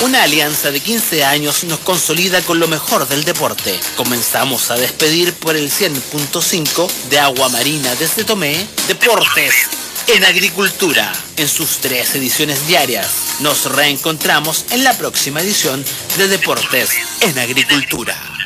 Una alianza de 15 años nos consolida con lo mejor del deporte. Comenzamos a despedir por el 100.5 de Agua Marina desde Tomé, Deportes en Agricultura, en sus 3 ediciones diarias. Nos reencontramos en la próxima edición de Deportes en Agricultura.